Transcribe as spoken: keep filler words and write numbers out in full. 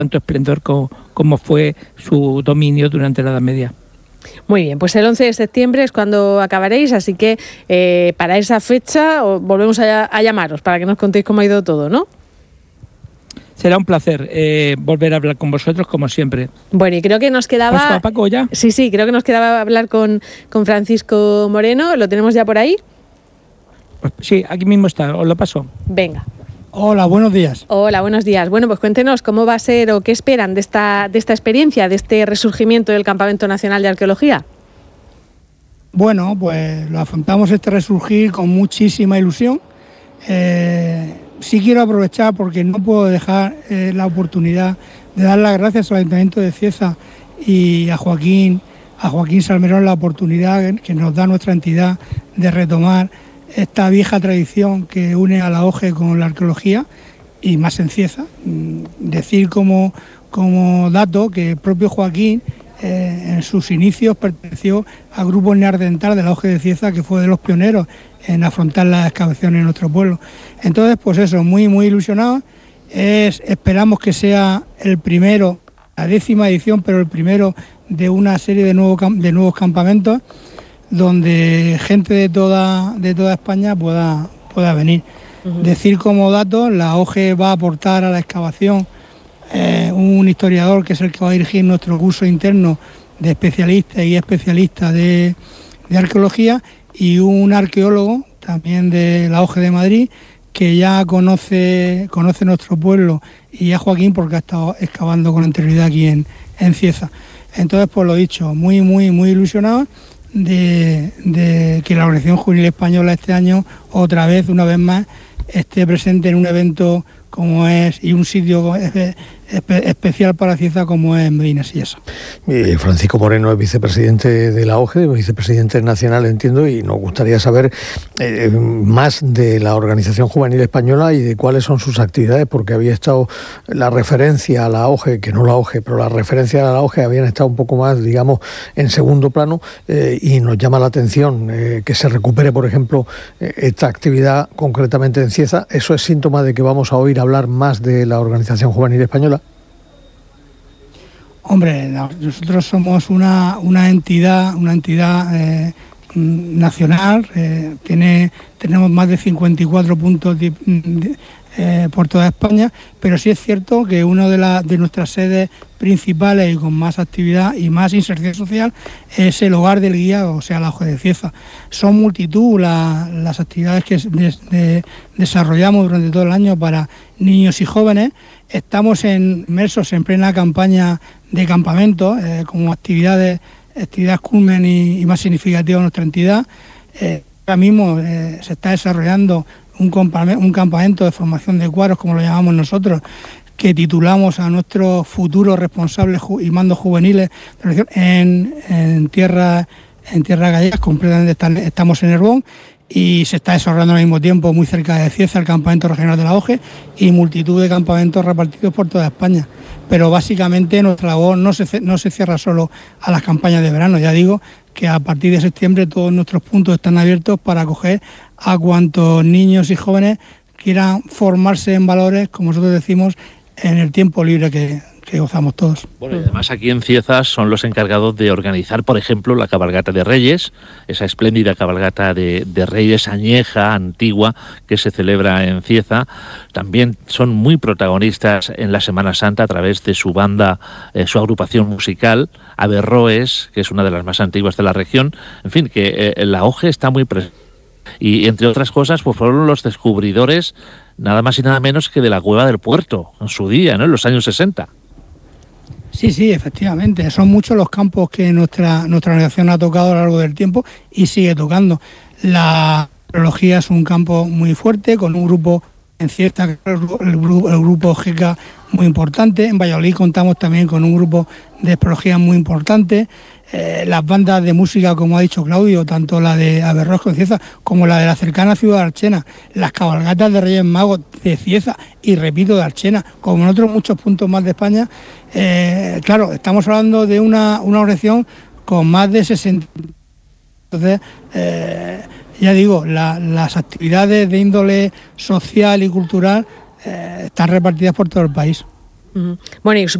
tanto esplendor como, como fue su dominio durante la Edad Media. Muy bien, pues el once de septiembre es cuando acabaréis, así que eh, para esa fecha volvemos a, a llamaros para que nos contéis cómo ha ido todo, ¿no? Será un placer eh, volver a hablar con vosotros, como siempre. Bueno, y creo que nos quedaba... ¿Paso a Paco ya? Sí, sí, creo que nos quedaba hablar con, con Francisco Moreno. ¿Lo tenemos ya por ahí? Pues sí, aquí mismo está, os lo paso. Venga. Hola, buenos días. Hola, buenos días. Bueno, pues cuéntenos cómo va a ser o qué esperan de esta, de esta experiencia, de este resurgimiento del Campamento Nacional de Arqueología. Bueno, pues lo afrontamos este resurgir con muchísima ilusión. Eh, sí quiero aprovechar porque no puedo dejar eh, la oportunidad de dar las gracias al Ayuntamiento de Cieza y a Joaquín, a Joaquín Salmerón la oportunidad que nos da nuestra entidad de retomar esta vieja tradición que une a la O G E con la arqueología y más en Cieza. Decir como, como dato que el propio Joaquín eh, en sus inicios perteneció al grupo neandertal de la O G E de Cieza, que fue de los pioneros en afrontar las excavaciones en nuestro pueblo. Entonces, pues eso, muy, muy ilusionados. Es, esperamos que sea el primero, la décima edición, pero el primero de una serie de, nuevo, de nuevos campamentos donde gente de toda, de toda España pueda, pueda venir. Uh-huh. Decir como dato, la O G E va a aportar a la excavación eh, un historiador que es el que va a dirigir nuestro curso interno de especialistas y especialistas de, de arqueología, y un arqueólogo también de la O G E de Madrid que ya conoce, conoce nuestro pueblo, y a Joaquín porque ha estado excavando con anterioridad aquí en, en Cieza. Entonces, pues lo dicho, muy, muy, muy ilusionado de, de que la Organización Juvenil Española este año, otra vez, una vez más, esté presente en un evento como es, y un sitio espe, espe, especial para Cieza como es Medina Sillesa. Eh, Francisco Moreno es vicepresidente de la O G E, vicepresidente nacional, entiendo, y nos gustaría saber eh, más de la Organización Juvenil Española y de cuáles son sus actividades, porque había estado la referencia a la O G E, que no la O G E, pero la referencia a la O G E habían estado un poco más, digamos, en segundo plano, eh, y nos llama la atención eh, que se recupere, por ejemplo, eh, esta actividad concretamente en Cieza. ¿Eso es síntoma de que vamos a oír hablar más de la Organización Juvenil Española? Hombre, nosotros somos una, una entidad, una entidad eh, nacional, eh, tiene, tenemos más de cincuenta y cuatro puntos de, de, eh, por toda España, pero sí es cierto que una de, la, de nuestras sedes principales y con más actividad y más inserción social es el hogar del guía, o sea, la O G E de Cieza. Son multitud la, las actividades que de, de, desarrollamos durante todo el año para niños y jóvenes. Estamos en, inmersos en plena campaña de campamentos, eh, como actividades, actividades culmen y, y más significativas de nuestra entidad. Eh, ahora mismo eh, se está desarrollando un, un campamento de formación de cuadros, como lo llamamos nosotros, que titulamos a nuestros futuros responsables y mandos juveniles en, en tierra en tierra gallegas, completamente están, estamos en Herbón, y se está desarrollando al mismo tiempo muy cerca de Cieza el campamento regional de la O G E y multitud de campamentos repartidos por toda España. Pero básicamente nuestra labor no se, no se cierra solo a las campañas de verano. Ya digo que a partir de septiembre todos nuestros puntos están abiertos para acoger a cuantos niños y jóvenes quieran formarse en valores, como nosotros decimos, en el tiempo libre que, que gozamos todos. Bueno, y además aquí en Cieza son los encargados de organizar, por ejemplo, la cabalgata de Reyes, esa espléndida cabalgata de, de Reyes añeja, antigua, que se celebra en Cieza. También son muy protagonistas en la Semana Santa a través de su banda, eh, su agrupación musical, Averroes, que es una de las más antiguas de la región. En fin, que eh, la O G E está muy presente. Y entre otras cosas, pues fueron los descubridores, nada más y nada menos que de la Cueva del Puerto, en su día, ¿no?, en los años sesenta. Sí, sí, efectivamente. Son muchos los campos que nuestra, nuestra organización ha tocado a lo largo del tiempo y sigue tocando. La arqueología es un campo muy fuerte, con un grupo en Cieza, el, el, grupo, el grupo G E C A muy importante. En Valladolid contamos también con un grupo de arqueología muy importante. Eh, las bandas de música, como ha dicho Claudio, tanto la de Averroes con Cieza como la de la cercana ciudad de Archena, las cabalgatas de Reyes Magos de Cieza y, repito, de Archena, como en otros muchos puntos más de España. Eh, claro, estamos hablando de una, una organización con más de sesenta. Entonces, eh, ya digo, la, las actividades de índole social y cultural eh, están repartidas por todo el país. Uh-huh. Bueno, y